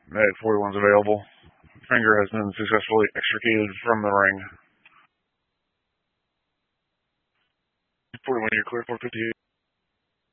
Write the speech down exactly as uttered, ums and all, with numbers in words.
Med forty-one is available. Finger has been successfully extricated from the ring. forty-one, you're clear for fifty-eight.